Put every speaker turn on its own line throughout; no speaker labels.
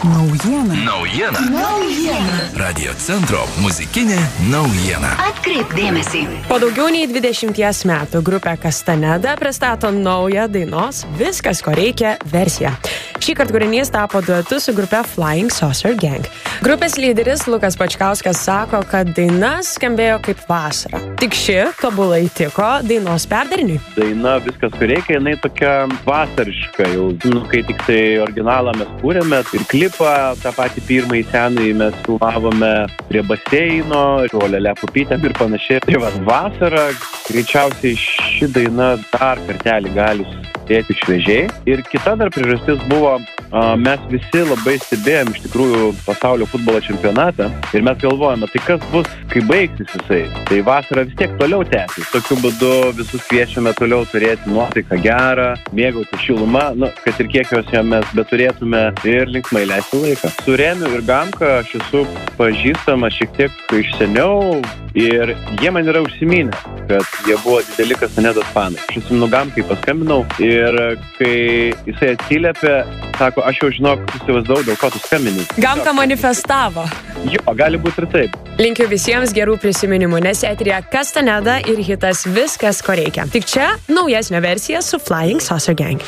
Naujiena. Radio centro muzikinė naujiena.
Atkreipk dėmesį.
Po daugiau nei 20 metų grupė Castaneda pristato naują dainos Viskas, ko reikia versiją. Šįkart kūrinys tapo duetu su grupe Flying Saucer Gang. Grupės lyderis Lukas Pačkauskas sako, kad daina skambėjo kaip vasara. Tik ši tobulai tiko dainos perdariniui.
Daina Viskas, ko reikia, jinai tokia vasariška jau. Kai tik tai originalą mes kūrėme ir klipą, tą patį pirmąjį senąjį mes filmavome prie baseino, žolelę pupytėm ir panašiai. Tai va, vasara, greičiausiai ši daina dar kartelį gali susidėti šviežiai. Ir kita dar priežastis buvo, mes visi labai stebėjom iš tikrųjų pasaulio futbolo čempionatą ir mes galvojame, tai kas bus, kai baigsis jisai. Tai vasara vis tiek toliau tęsis. Tokiu būdu visus kviečiame toliau turėti nuotaiką gerą, mėgauti šilumą, kad ir kiek jos mes beturėtume ir linksmai leisti laiką. Su Remiu ir Gamka aš esu pažįstama šiek tiek iš seniau ir jie man yra užsiminę, kad jie buvo dideli Castanedos fanai. Aš atsimenu Gamkai paskambinau ir kai jisai atsiliepė, sako, aš jau žinok, įsivaizdavau, dėl ko tu skambini.
Gamka manifestavo.
Jo, gali būti ir taip.
Linkiu visiems gerų prisiminimų, nes eteryje Castaneda ir hitas Viskas, ko reikia. Tik čia naujesnė versija su Flying Saucer Gang.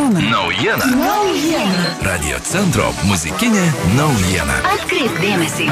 Naujiena. Radio centro muzikinė naujiena.
Atkreipk dėmesį.